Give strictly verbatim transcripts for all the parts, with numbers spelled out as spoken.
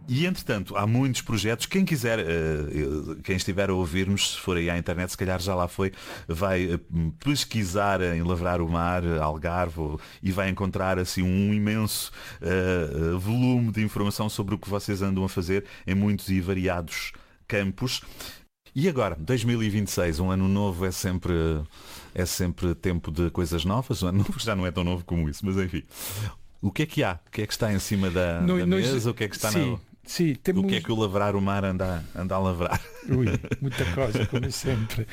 E, entretanto, há muitos projetos. Quem quiser, quem estiver a ouvir-nos, se for aí à internet, se calhar já lá foi, vai pesquisar em Lavrar o Mar, Algarve, e vai encontrar assim um imenso uh, volume de informação sobre o que vocês andam a fazer em muitos e variados campos. E agora, dois mil e vinte e seis, um ano novo é sempre, é sempre tempo de coisas novas. O ano novo já não é tão novo como isso, mas enfim. O que é que há? O que é que está em cima da, no, da nós, mesa? O que é que está sim, na... sim, temos... O que é que o Lavrar o Mar anda, anda a lavrar? Ui, muita coisa, como sempre.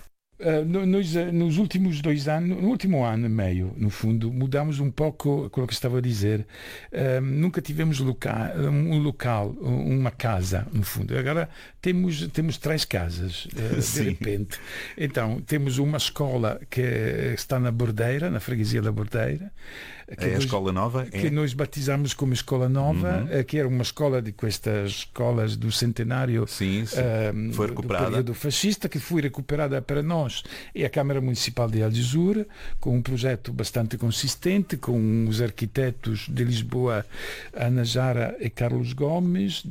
Uh, nós, nos últimos dois anos, no último ano e meio, no fundo, mudamos um pouco aquilo que estava a dizer. Uh, nunca tivemos local, um local, uma casa, no fundo. Agora temos, temos três casas, uh, de repente. Então, temos uma escola que está na Bordeira, na freguesia da Bordeira. Que é a nós, escola nova? Que é? nós batizamos como escola nova, uhum. que era uma escola de estas escolas do centenário sim, sim. Um, foi recuperada. do período fascista, que foi recuperada para nós e a Câmara Municipal de Algesur, com um projeto bastante consistente, com os arquitetos de Lisboa, Ana Jara e Carlos Gomes,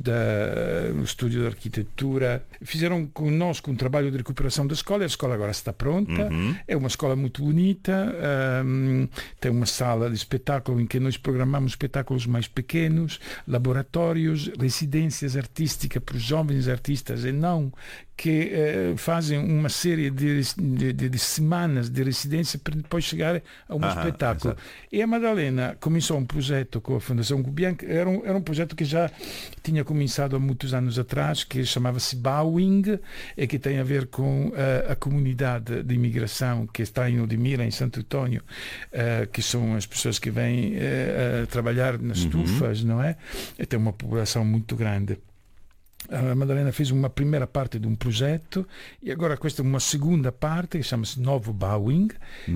do Estúdio de Arquitetura. Fizeram conosco um trabalho de recuperação da escola. A escola agora está pronta. Uhum. É uma escola muito bonita. Um, tem uma sala de espetáculo em que nós programamos espetáculos mais pequenos, laboratórios, residências artísticas para os jovens artistas e não que eh, fazem uma série de, de, de, de semanas de residência para depois chegar a um ah, espetáculo. Exato. E a Madalena começou um projeto com a Fundação Gulbenkian, era um, era um projeto que já tinha começado há muitos anos atrás, que chamava-se Bauing, e que tem a ver com uh, a comunidade de imigração que está em Odmira, em Santo António, uh, que são as pessoas que vêm uh, a trabalhar nas uhum. estufas, não é? E tem uma população muito grande. A Madalena fez uma primeira parte de um projeto e agora questa é uma segunda parte que chama-se Novo Bauing.